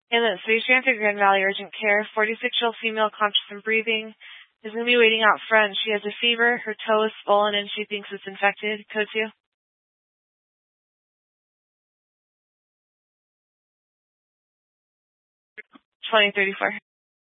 Ambulance 3, Transit Grand Valley Urgent Care. 46-year-old female conscious and breathing is going to be waiting out front. She has a fever. Her toe is swollen and she thinks it's infected. Code 2. 2034.